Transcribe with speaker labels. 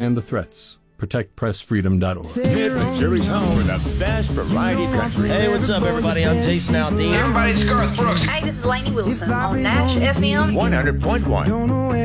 Speaker 1: and the threats. ProtectPressFreedom.org.
Speaker 2: Missouri's home for the best variety country.
Speaker 3: Hey, what's up, everybody? I'm Jason Aldean.
Speaker 4: Everybody, it's Garth Brooks.
Speaker 5: Hey, this is Lainey Wilson on Nash FM
Speaker 2: 100.1.